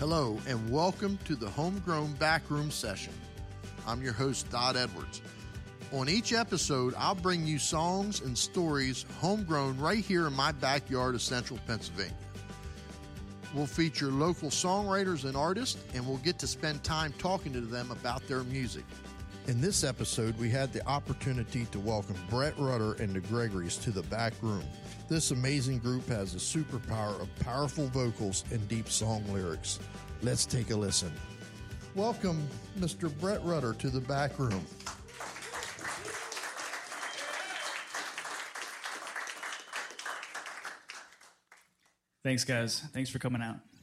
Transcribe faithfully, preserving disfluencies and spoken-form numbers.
Hello, and welcome to the Homegrown Backroom Session. I'm your host, Dodd Edwards. On each episode, I'll bring you songs and stories homegrown right here in my backyard of central Pennsylvania. We'll feature local songwriters and artists, and we'll get to spend time talking to them about their music. In this episode, we had the opportunity to welcome Brett Rutter and the Gregories to the back room. This amazing group has a superpower of powerful vocals and deep song lyrics. Let's take a listen. Welcome, Mister Brett Rutter, to the back room. Thanks, guys. Thanks for coming out.